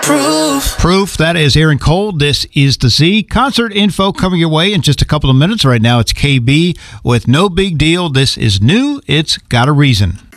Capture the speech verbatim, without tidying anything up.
Proof. Proof. That is Aaron Cole. This is the Z. Concert info coming your way in just a couple of minutes. Right now it's K B with No Big Deal. This is new. It's got a reason.